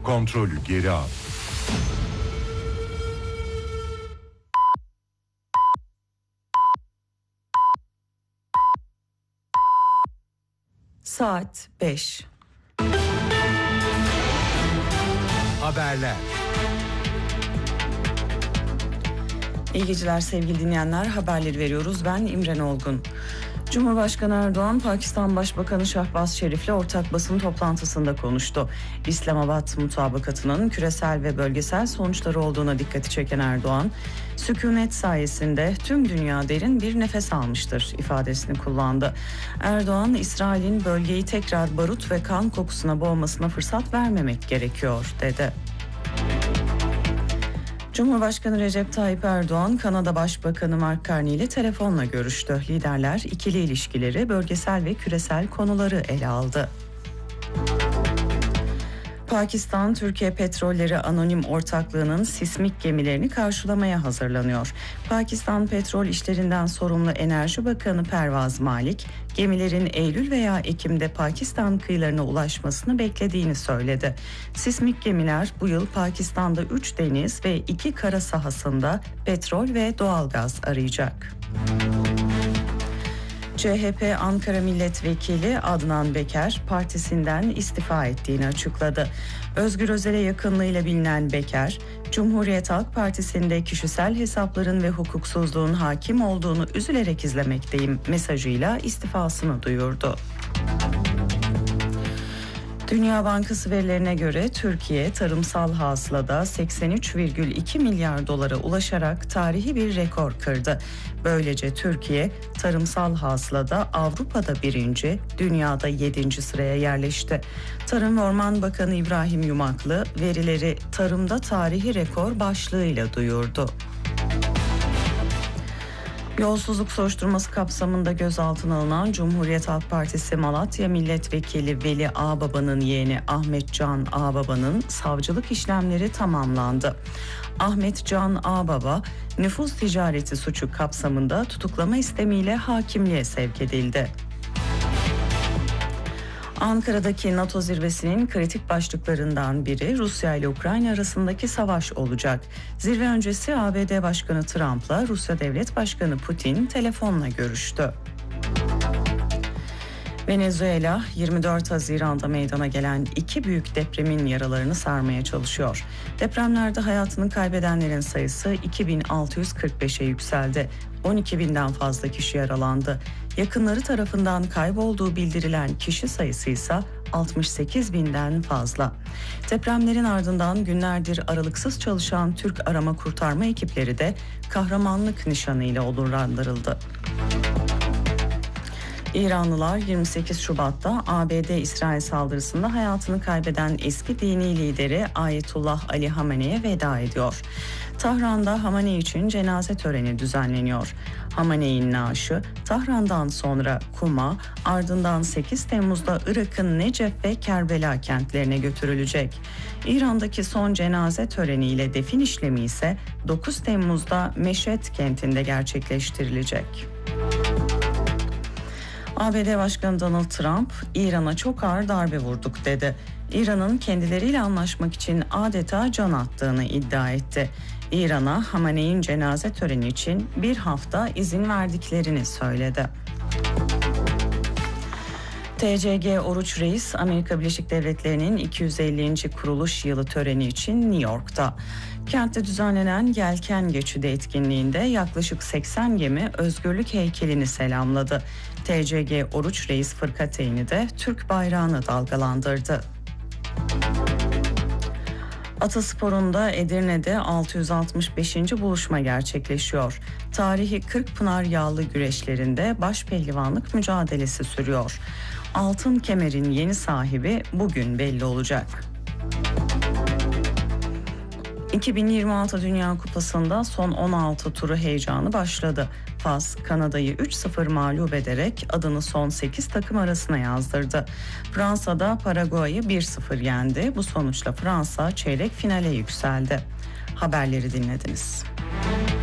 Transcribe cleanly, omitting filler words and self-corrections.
kontrolü geri al. Saat 5. Haberler. İyi geceler sevgili dinleyenler. Haberleri veriyoruz. Ben İmren Olgun. Cumhurbaşkanı Erdoğan, Pakistan Başbakanı Şahbaz Şerif'le ortak basın toplantısında konuştu. İslamabad mutabakatının küresel ve bölgesel sonuçları olduğuna dikkati çeken Erdoğan, "Sükunet sayesinde tüm dünya derin bir nefes almıştır" ifadesini kullandı. Erdoğan, İsrail'in bölgeyi tekrar barut ve kan kokusuna boğmasına fırsat vermemek gerekiyor dedi. Cumhurbaşkanı Recep Tayyip Erdoğan, Kanada Başbakanı Mark Carney ile telefonla görüştü. Liderler ikili ilişkileri, bölgesel ve küresel konuları ele aldı. Pakistan, Türkiye Petrolleri Anonim Ortaklığı'nın sismik gemilerini karşılamaya hazırlanıyor. Pakistan Petrol İşlerinden sorumlu Enerji Bakanı Pervaz Malik, gemilerin Eylül veya Ekim'de Pakistan kıyılarına ulaşmasını beklediğini söyledi. Sismik gemiler bu yıl Pakistan'da 3 deniz ve 2 kara sahasında petrol ve doğalgaz arayacak. CHP Ankara Milletvekili Adnan Beker partisinden istifa ettiğini açıkladı. Özgür Özel'e yakınlığıyla bilinen Beker, Cumhuriyet Halk Partisi'nde kişisel hesapların ve hukuksuzluğun hakim olduğunu üzülerek izlemekteyim mesajıyla istifasını duyurdu. Dünya Bankası verilerine göre Türkiye tarımsal hasılada 83,2 milyar dolara ulaşarak tarihi bir rekor kırdı. Böylece Türkiye tarımsal hasılada Avrupa'da 1. dünyada 7. sıraya yerleşti. Tarım ve Orman Bakanı İbrahim Yumaklı verileri tarımda tarihi rekor başlığıyla duyurdu. Yolsuzluk soruşturması kapsamında gözaltına alınan Cumhuriyet Halk Partisi Malatya Milletvekili Veli Ağbaba'nın yeğeni Ahmet Can Ağbaba'nın savcılık işlemleri tamamlandı. Ahmet Can Ağbaba, nüfus ticareti suçu kapsamında tutuklama istemiyle hakimliğe sevk edildi. Ankara'daki NATO zirvesinin kritik başlıklarından biri Rusya ile Ukrayna arasındaki savaş olacak. Zirve öncesi ABD Başkanı Trump'la Rusya Devlet Başkanı Putin telefonla görüştü. Venezuela, 24 Haziran'da meydana gelen 2 büyük depremin yaralarını sarmaya çalışıyor. Depremlerde hayatını kaybedenlerin sayısı 2645'e yükseldi. 12.000'den fazla kişi yaralandı. Yakınları tarafından kaybolduğu bildirilen kişi sayısı ise 68.000'den fazla. Depremlerin ardından günlerdir aralıksız çalışan Türk arama kurtarma ekipleri de kahramanlık nişanıyla onurlandırıldı. İranlılar 28 Şubat'ta ABD-İsrail saldırısında hayatını kaybeden eski dini lideri Ayetullah Ali Hamene'ye veda ediyor. Tahran'da Hamane için cenaze töreni düzenleniyor. Hamene'nin naaşı Tahran'dan sonra Kuma, ardından 8 Temmuz'da Irak'ın Necef ve Kerbela kentlerine götürülecek. İran'daki son cenaze töreniyle defin işlemi ise 9 Temmuz'da Meşhed kentinde gerçekleştirilecek. ABD Başkanı Donald Trump, İran'a çok ağır darbe vurduk dedi. İran'ın kendileriyle anlaşmak için adeta can attığını iddia etti. İran'a Hamene'nin cenaze töreni için bir hafta izin verdiklerini söyledi. TCG Oruç Reis, Amerika Birleşik Devletleri'nin 250. kuruluş yılı töreni için New York'ta. Kentte düzenlenen Yelken Geçidi etkinliğinde yaklaşık 80 gemi özgürlük heykelini selamladı. TCG Oruç Reis fırkateyni de Türk bayrağını dalgalandırdı. Ataspor'unda Edirne'de 665. buluşma gerçekleşiyor. Tarihi Kırkpınar yağlı güreşlerinde baş pehlivanlık mücadelesi sürüyor. Altın kemerin yeni sahibi bugün belli olacak. 2026 Dünya Kupası'nda son 16 turu heyecanı başladı. Fas, Kanada'yı 3-0 mağlup ederek adını son 8 takım arasına yazdırdı. Fransa'da Paraguay'ı 1-0 yendi. Bu sonuçla Fransa çeyrek finale yükseldi. Haberleri dinlediniz.